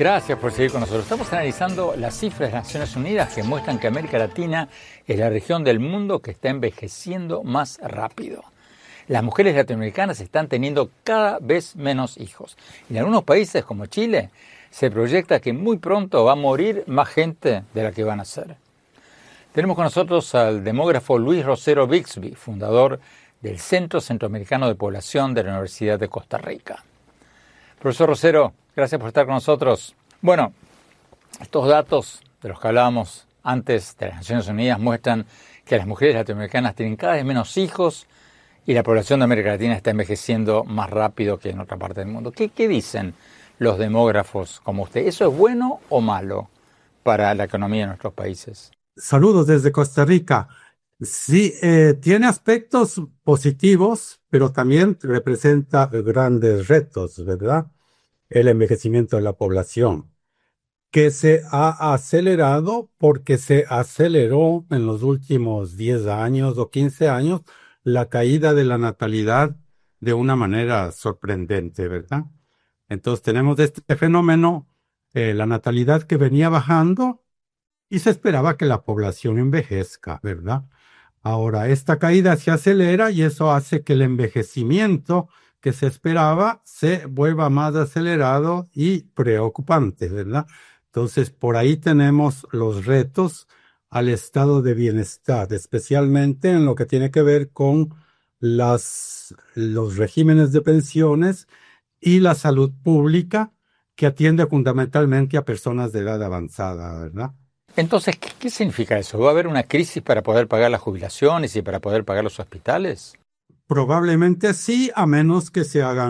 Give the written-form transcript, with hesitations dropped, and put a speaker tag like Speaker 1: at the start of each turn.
Speaker 1: Gracias por seguir con nosotros. Estamos analizando las cifras de Naciones Unidas que muestran que América Latina es la región del mundo que está envejeciendo más rápido. Las mujeres latinoamericanas están teniendo cada vez menos hijos. En algunos países, como Chile, se proyecta que muy pronto va a morir más gente de la que va a nacer. Tenemos con nosotros al demógrafo Luis Rosero Bixby, fundador del Centro Centroamericano de Población de la Universidad de Costa Rica. Profesor Rosero, gracias por estar con nosotros. Bueno, estos datos de los que hablábamos antes de las Naciones Unidas muestran que las mujeres latinoamericanas tienen cada vez menos hijos y la población de América Latina está envejeciendo más rápido que en otra parte del mundo. ¿Qué dicen los demógrafos como usted? ¿Eso es bueno o malo para la economía de nuestros países?
Speaker 2: Saludos desde Costa Rica. Sí, tiene aspectos positivos, pero también representa grandes retos, ¿verdad? El envejecimiento de la población, que se ha acelerado porque se aceleró en los últimos 10 años o 15 años la caída de la natalidad de una manera sorprendente, ¿verdad? Entonces tenemos este fenómeno, la natalidad que venía bajando y se esperaba que la población envejezca, ¿verdad? Ahora, esta caída se acelera y eso hace que el envejecimiento que se esperaba se vuelva más acelerado y preocupante, ¿verdad? Entonces, por ahí tenemos los retos al estado de bienestar, especialmente en lo que tiene que ver con los regímenes de pensiones y la salud pública que atiende fundamentalmente a personas de edad avanzada, ¿verdad?
Speaker 1: Entonces, ¿qué significa eso? ¿Va a haber una crisis para poder pagar las jubilaciones y para poder pagar los hospitales?
Speaker 2: Probablemente sí, a menos que se hagan